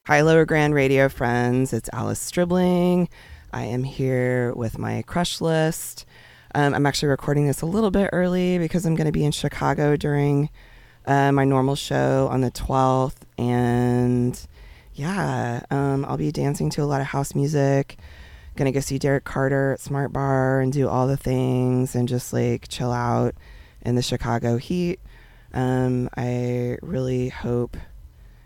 Hi, Lower Grand Radio friends. It's Alice Stribling. I am here with my crush list. I'm actually recording this a little bit early because I'm going to be in Chicago during my normal show on the 12th. And yeah, I'll be dancing to a lot of house music. Gonna go see Derek Carter at Smart Bar and do all the things and just like chill out in the Chicago heat. I really hope